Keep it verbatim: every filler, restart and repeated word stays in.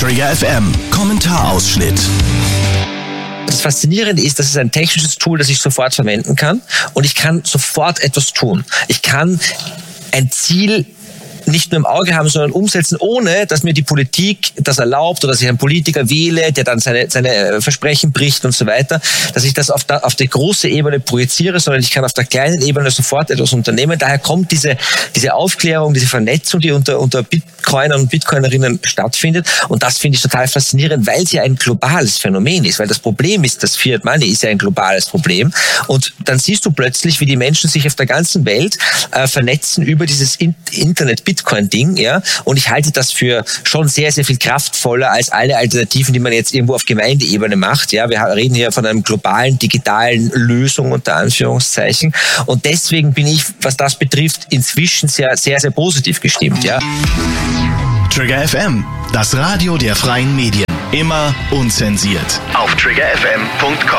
Trigger F M Kommentarausschnitt. Das Faszinierende ist, dass es ein technisches Tool, das ich sofort verwenden kann und ich kann sofort etwas tun. Ich kann ein Ziel nicht nur im Auge haben, sondern umsetzen, ohne dass mir die Politik das erlaubt oder dass ich einen Politiker wähle, der dann seine, seine Versprechen bricht und so weiter, dass ich das auf der, auf der großen Ebene projiziere, sondern ich kann auf der kleinen Ebene sofort etwas unternehmen. Daher kommt diese, diese Aufklärung, diese Vernetzung, die unter, unter Bitcoinern und Bitcoinerinnen stattfindet. Und das finde ich total faszinierend, weil es ja ein globales Phänomen ist. Weil das Problem ist, das Fiat Money ist ja ein globales Problem. Und dann siehst du plötzlich, wie die Menschen sich auf der ganzen Welt äh, vernetzen über dieses In- Internet Bitcoin-Ding, ja, und ich halte das für schon sehr, sehr viel kraftvoller als alle Alternativen, die man jetzt irgendwo auf Gemeindeebene macht, ja. Wir reden hier von einem globalen, digitalen Lösung unter Anführungszeichen und deswegen bin ich, was das betrifft, inzwischen sehr, sehr, sehr positiv gestimmt, ja. Trigger F M, das Radio der freien Medien. Immer unzensiert. Auf trigger f m punkt com